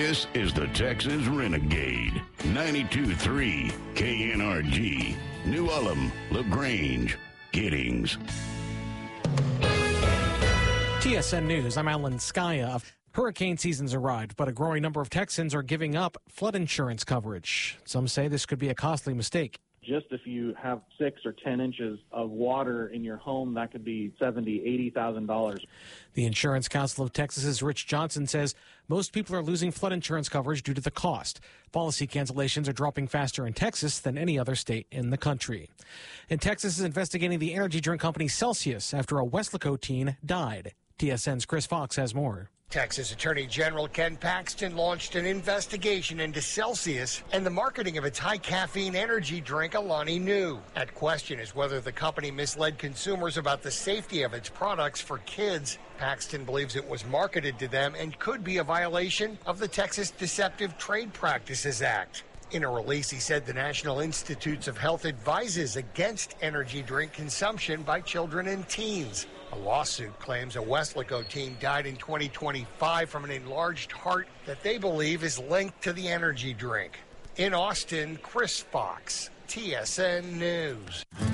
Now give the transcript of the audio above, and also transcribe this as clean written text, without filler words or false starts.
This is the Texas Renegade. 92.3 KNRG. New Ulm, LaGrange, Giddings. TSN News, I'm Alan Skaya. Hurricane season's arrived, but a growing number of Texans are giving up flood insurance coverage. Some say this could be a costly mistake. Just if you have 6 or 10 inches of water in your home, that could be $70,000, $80,000. The Insurance Council of Texas's Rich Johnson says most people are losing flood insurance coverage due to the cost. Policy cancellations are dropping faster in Texas than any other state in the country. And Texas is investigating the energy drink company Celsius after a Weslaco teen died. TSN's Chris Fox has more. Texas Attorney General Ken Paxton launched an investigation into Celsius and the marketing of its high-caffeine energy drink, Alani Nu. At question is whether the company misled consumers about the safety of its products for kids. Paxton believes it was marketed to them and could be a violation of the Texas Deceptive Trade Practices Act. In a release, he said the National Institutes of Health advises against energy drink consumption by children and teens. A lawsuit claims a Weslaco teen died in 2025 from an enlarged heart that they believe is linked to the energy drink. In Austin, Chris Fox, TSN News.